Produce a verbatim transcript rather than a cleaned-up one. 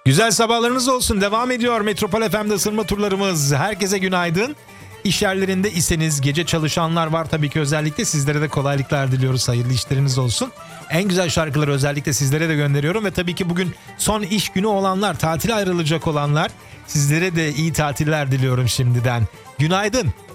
Güzel sabahlarınız olsun. Devam ediyor Metropol F M'de ısınma turlarımız. Herkese günaydın. İş yerlerinde iseniz, gece çalışanlar var tabii ki, özellikle sizlere de kolaylıklar diliyoruz. Hayırlı işleriniz olsun. En güzel şarkıları özellikle sizlere de gönderiyorum ve tabii ki bugün son iş günü olanlar, tatile ayrılacak olanlar, sizlere de iyi tatiller diliyorum şimdiden. Günaydın.